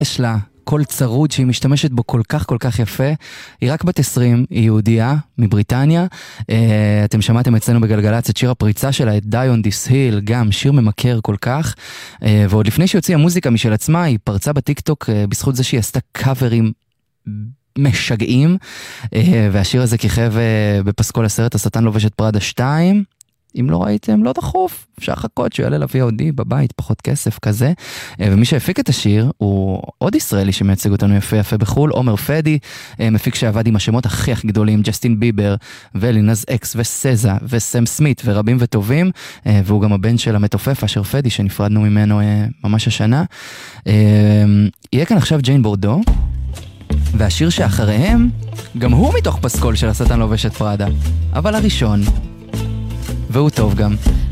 יש לה קול צרוד שהיא משתמשת בו כל כך יפה. היא רק בת 20, היא יהודייה מבריטניה. אתם שמעתם אצלנו בגלגלצ את שיר הפריצה שלה, את Die on This Hill, גם שיר ממכר כל כך. ועוד לפני שהיא הוציאה מוזיקה משל עצמה, היא פרצה בטיקטוק בזכות זה שהיא עשתה קאברים משגעים, והשיר הזה כיכב בפסקול הסרט השטן לובש את פראדה 2. אם לא ראיתם, לא דחוף, אפשר לחכות שהוא יעלה ל-VOD בבית, פחות כסף כזה. ומי שהפיק את השיר הוא עוד ישראלי שמייצג אותנו יפה בחול, עומר פדי, מפיק שעבד עם השמות הכי גדולים, ג'סטין ביבר ולינז אקס וסזה וסם סמית ורבים וטובים, והוא גם הבן של המתופף אשר פדי שנפרדנו ממנו ממש השנה. יהיה כאן עכשיו ג'יין בורדו, והשיר שאחריהם גם הוא מתוך פסקול של השטן לובש את פראדה, אבל הראשון, והוא טוב גם.